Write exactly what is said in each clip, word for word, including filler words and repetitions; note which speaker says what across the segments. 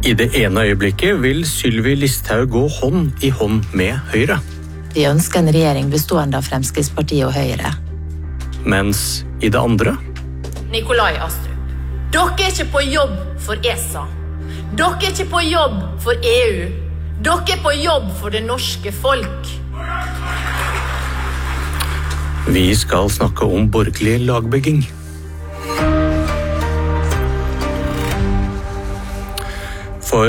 Speaker 1: I det ene øyeblikket vil Sylvi Listhaug gå hånd i hånd med Høyre.
Speaker 2: Vi ønsker en regjering bestående av Fremskrittspartiet og Høyre.
Speaker 1: Mens i det andre?
Speaker 3: Nikolai Astrup, dere er ikke på jobb for E S A. Dere er ikke på jobb for E U. Dere er på jobb for det norske folk.
Speaker 1: Vi skal snakke om borgerlig lagbygging. For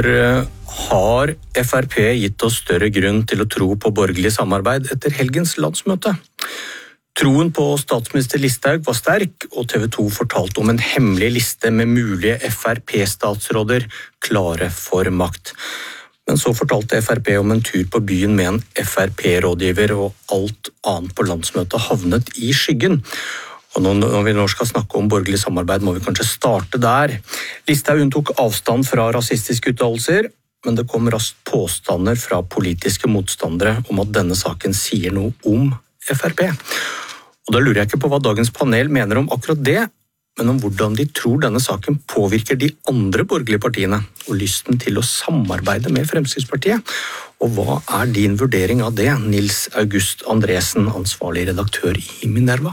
Speaker 1: har F R P gitt oss større grunn til å tro på borgerlig samarbeid etter helgens landsmøte? Troen på statsminister Listhaug var sterk, og T V to fortalte om en hemmelig liste med mulige F R P-statsråder klare for makt. Men så fortalte F R P om en tur på byen med en F R P-rådgiver, og alt annet på landsmøtet havnet i skyggen. Og når vi nå skal snakke om borgerlig samarbeid, må vi kanskje starte der. Listhaug tok avstand fra rasistiske uttalelser, men det kom raskt påstander fra politiske motstandere om at denne saken sier noe om F R P. Og da lurer jeg ikke på hva dagens panel mener om akkurat det, men om hvordan de tror denne saken påvirker de andre borgerlige partiene, og lysten til å samarbeide med Fremskrittspartiet. Og hva er din vurdering av det, Nils August Andresen, ansvarlig redaktør i Minerva?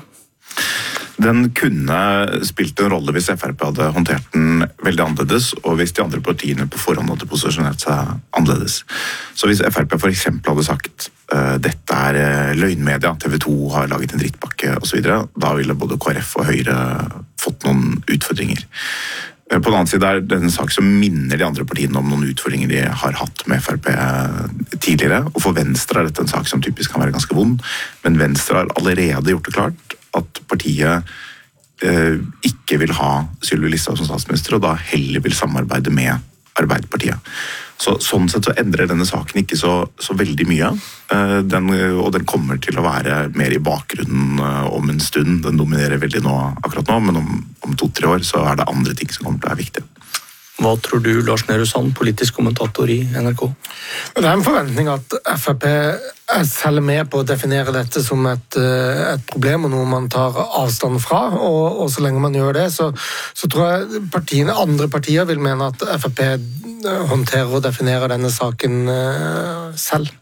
Speaker 4: Den kunne spilt en rolle hvis F R P hadde håndtert den veldig annerledes, og hvis de andre partiene på forhånd hadde posisjonert seg annerledes. Så hvis F R P for eksempel hadde sagt uh, dette er løgnmedia, T V to har laget en drittpakke og så videre, da ville både K R F og Høyre fått noen utfordringer. På den annen side er det en sak som minner de andre partiene om noen utfordringer de har hatt med F R P tidligere, og for Venstre er dette en sak som typisk kan være ganske vond, men Venstre har allerede gjort det klart at partiet eh, ikke vil ha Sylvi Listhaug som statsminister, og da heller vil samarbeide med Arbeiderpartiet. Så, sånn sett så endrer denne saken ikke så, så veldig mye, eh, den, og den kommer til å være mer i bakgrunnen eh, om en stund. Den dominerer veldig nå, akkurat nå, men om, om to-tre år så er det andre ting som kommer til å være viktige.
Speaker 1: Hva tror du, Lars Nehru Sand, politisk kommentator i N R K?
Speaker 5: Det er en forventning at F R P er selv med på å definere dette som et, et problem og noe man tar avstand fra, og, og så lenge man gjør det, så, så tror jeg partiene, andre partier vil mene at F R P håndterer og definerer denne saken uh, selv.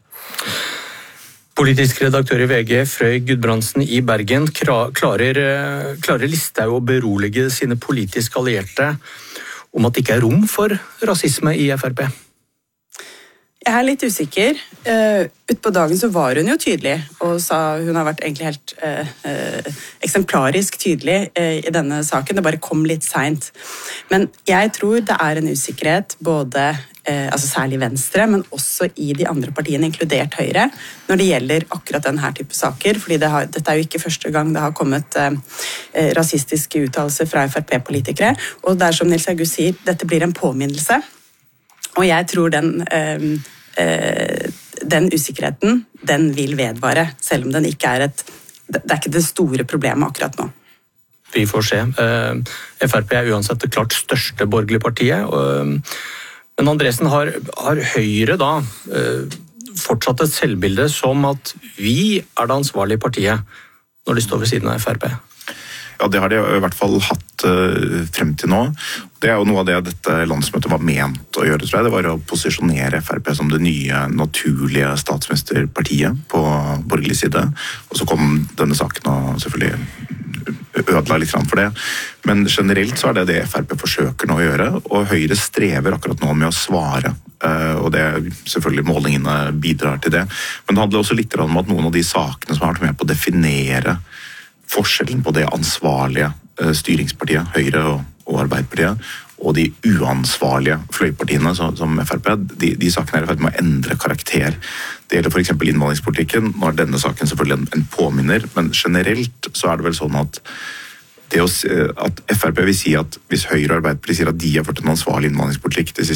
Speaker 1: Politisk redaktør i V G, Frøy Gudbrandsen i Bergen, klarer, klarer Listhaug å berolige sine politiske allierte om at det ikke er rom for rasisme i F R P?
Speaker 6: Jeg er litt usikker. Uh, ut på dagen så var hun jo tydelig, og sa hun har vært egentlig helt uh, uh, eksemplarisk tydelig uh, i denne saken. Det bare kom litt sent. Men jeg tror det er en usikkerhet, både uh, altså særlig Venstre, men også i de andre partiene, inkludert Høyre, når det gjelder akkurat denne type saker. Fordi det har, dette er jo ikke første gang det har kommet uh, rasistiske uttalelser fra F R P-politikere. Og det er som Nils August sier, dette blir en påminnelse. Og jeg tror den, øh, øh, den usikkerheten, den vil vedvare, selv om den ikke er et, det er ikke det store problemet akkurat nå.
Speaker 1: Vi får se. F R P er uansett det klart største borgerlige partiet. Men Andresen, har, har Høyre da fortsatt et selvbilde som at vi er det ansvarlige partiet når de står ved siden av F R P?
Speaker 4: Ja, det har de i hvert fall hatt uh, frem til nå. Det er jo noe av det dette landsmøtet var ment å gjøre, tror jeg. Det var å posisjonere F R P som det nye, naturlige statsministerpartiet på borgerlig side. Og så kom denne saken og selvfølgelig ødela litt for det. Men generelt så er det det F R P forsøker nå å gjøre, og Høyre strever akkurat nå med å svare. Uh, og det selvfølgelig målingene bidrar til det. Men det handler også litt om at noen av de sakene som har vært med på å definere forskjellen på det ansvarlige styringspartiet, Høyre og, og Arbeiderpartiet, og de uansvarlige fløypartiene som, som F R P, de, de sakene er i ferd med å endre karakter. Det gjelder for eksempel innvandringspolitikken. Nå er denne saken selvfølgelig en, en påminner, men generelt så er det vel sånn at, det å, at F R P vil si at hvis Høyre og Arbeiderpartiet sier at de har ført en ansvarlig innvandringspolitikk de siste